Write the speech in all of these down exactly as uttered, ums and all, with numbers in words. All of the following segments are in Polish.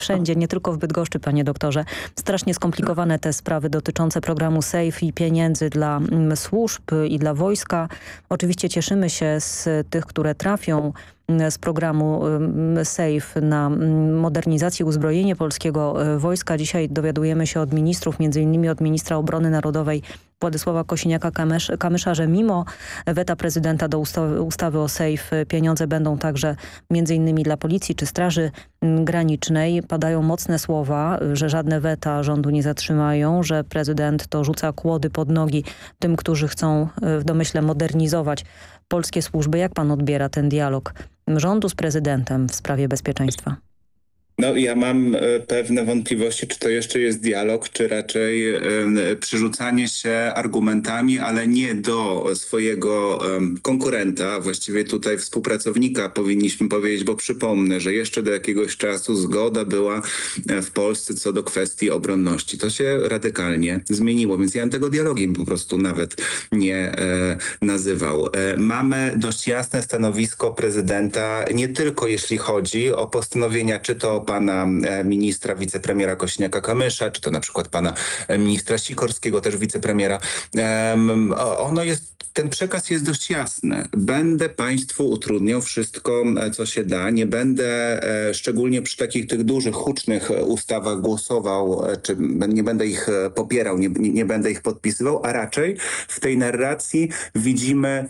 wszędzie, nie tylko w Bydgoszczy, panie doktorze. Strasznie skomplikowane te sprawy dotyczące programu SAFE i pieniędzy dla mm, służb i dla wojska. Oczywiście cieszymy się z tych, które trafią z programu SAFE na modernizację i uzbrojenie polskiego wojska. Dzisiaj dowiadujemy się od ministrów, między innymi od ministra obrony narodowej Władysława Kosiniaka-Kamysza, że mimo weta prezydenta do ustawy, ustawy o SAFE pieniądze będą także między innymi dla policji czy straży granicznej. Padają mocne słowa, że żadne weta rządu nie zatrzymają, że prezydent to rzuca kłody pod nogi tym, którzy chcą w domyśle modernizować polskie służby. Jak pan odbiera ten dialog rządu z prezydentem w sprawie bezpieczeństwa? No ja mam e, pewne wątpliwości, czy to jeszcze jest dialog, czy raczej e, przerzucanie się argumentami, ale nie do swojego e, konkurenta, właściwie tutaj współpracownika powinniśmy powiedzieć, bo przypomnę, że jeszcze do jakiegoś czasu zgoda była w Polsce co do kwestii obronności. To się radykalnie zmieniło, więc ja bym tego dialogiem po prostu nawet nie e, nazywał. E, mamy dość jasne stanowisko prezydenta, nie tylko jeśli chodzi o postanowienia, czy to pana ministra, wicepremiera Kosiniaka-Kamysza, czy to na przykład pana ministra Sikorskiego, też wicepremiera. Um, ono jest, ten przekaz jest dość jasny. Będę państwu utrudniał wszystko, co się da. Nie będę, e, szczególnie przy takich tych dużych, hucznych ustawach głosował, czy nie będę ich popierał, nie, nie, nie będę ich podpisywał, a raczej w tej narracji widzimy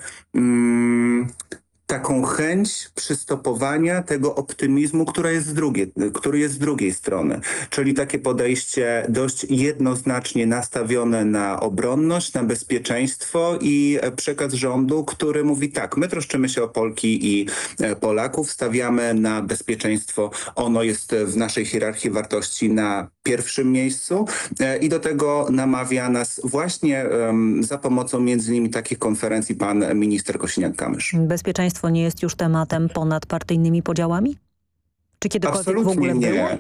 mm, taką chęć przystopowania tego optymizmu, która jest z drugiej, który jest z drugiej strony. Czyli takie podejście dość jednoznacznie nastawione na obronność, na bezpieczeństwo i przekaz rządu, który mówi tak, my troszczymy się o Polki i Polaków, stawiamy na bezpieczeństwo. Ono jest w naszej hierarchii wartości na pierwszym miejscu i do tego namawia nas właśnie um, za pomocą między innymi takich konferencji pan minister Kosiniak-Kamysz. Bezpieczeństwo nie jest już tematem ponad partyjnymi podziałami? Czy kiedykolwiek Absolutnie w ogóle nie. było?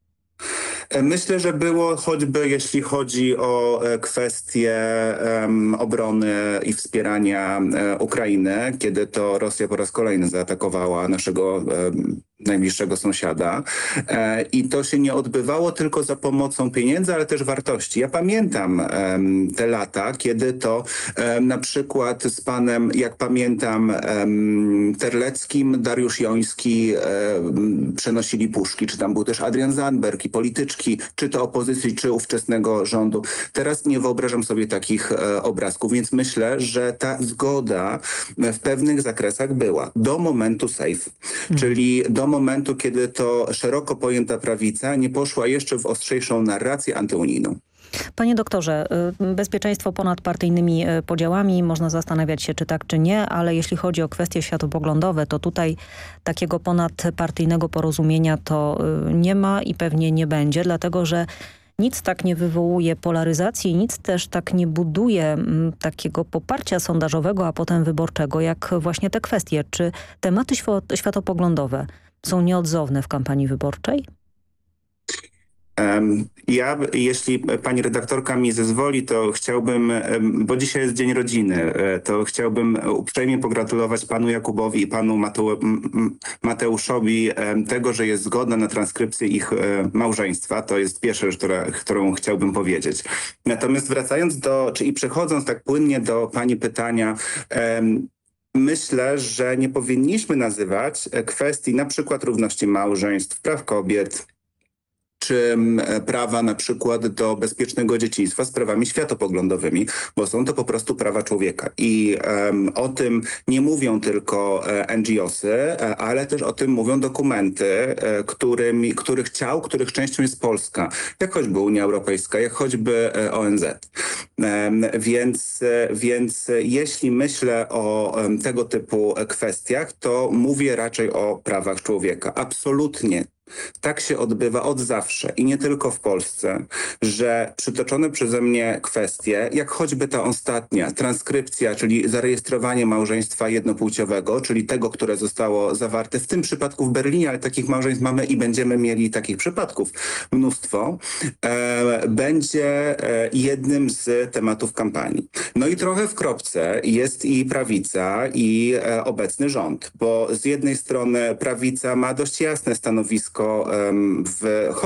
Myślę, że było choćby jeśli chodzi o kwestie um, obrony i wspierania um, Ukrainy, kiedy to Rosja po raz kolejny zaatakowała naszego um, najbliższego sąsiada. E, I to się nie odbywało tylko za pomocą pieniędzy, ale też wartości. Ja pamiętam um, te lata, kiedy to um, na przykład z panem, jak pamiętam, um, Terleckim, Dariusz Joński um, przenosili puszki, czy tam był też Adrian Zandberg i polityczki, czy to opozycji, czy ówczesnego rządu. Teraz nie wyobrażam sobie takich e, obrazków, więc myślę, że ta zgoda w pewnych zakresach była do momentu SAFE, hmm. czyli do momentu, kiedy to szeroko pojęta prawica nie poszła jeszcze w ostrzejszą narrację antyunijną. Panie doktorze, bezpieczeństwo ponad partyjnymi podziałami, można zastanawiać się, czy tak, czy nie, ale jeśli chodzi o kwestie światopoglądowe, to tutaj takiego ponadpartyjnego porozumienia to nie ma i pewnie nie będzie, dlatego że nic tak nie wywołuje polaryzacji, nic też tak nie buduje m, takiego poparcia sondażowego, a potem wyborczego, jak właśnie te kwestie. Czy tematy światopoglądowe są nieodzowne w kampanii wyborczej? Ja, jeśli pani redaktorka mi zezwoli, to chciałbym, bo dzisiaj jest Dzień Rodziny, to chciałbym uprzejmie pogratulować panu Jakubowi i panu Mateuszowi tego, że jest zgoda na transkrypcję ich małżeństwa. To jest pierwsza rzecz, która, którą chciałbym powiedzieć. Natomiast wracając do, czy i przechodząc tak płynnie do pani pytania, myślę, że nie powinniśmy nazywać kwestii na przykład równości małżeństw, praw kobiet, czy prawa na przykład do bezpiecznego dzieciństwa z prawami światopoglądowymi, bo są to po prostu prawa człowieka. I um, o tym nie mówią tylko N G O sy, ale też o tym mówią dokumenty, którymi, których ciał, których częścią jest Polska, jak choćby Unia Europejska, jak choćby O N Z. Um, więc, więc jeśli myślę o um, tego typu kwestiach, to mówię raczej o prawach człowieka. Absolutnie. Tak się odbywa od zawsze i nie tylko w Polsce, że przytoczone przeze mnie kwestie, jak choćby ta ostatnia, transkrypcja, czyli zarejestrowanie małżeństwa jednopłciowego, czyli tego, które zostało zawarte w tym przypadku w Berlinie, ale takich małżeństw mamy i będziemy mieli takich przypadków mnóstwo, e, będzie e, jednym z tematów kampanii. No i trochę w kropce jest i prawica, i e, obecny rząd, bo z jednej strony prawica ma dość jasne stanowisko wszystko em, w